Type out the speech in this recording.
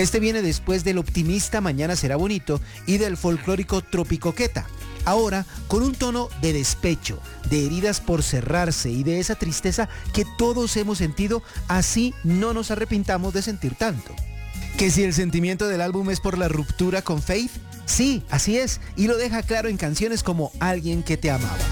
Este viene después del optimista Mañana será bonito y del folclórico Tropicoqueta. Ahora, con un tono de despecho, de heridas por cerrarse y de esa tristeza que todos hemos sentido, así no nos arrepintamos de sentir tanto. ¿Que si el sentimiento del álbum es por la ruptura con Faith? Sí, así es, y lo deja claro en canciones como Alguien que te amaba.